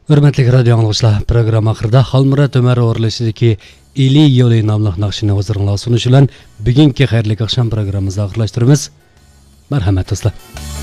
Hürmetli radyo anlıqçılar, program axırda Xalmurat Ömer o'rlashidagi Eli yo'li nomli naqshini o'zingizga sunishlan bugungi xayrli axşam programmamizni oxirlashtiramiz. Marhamat do'stlar.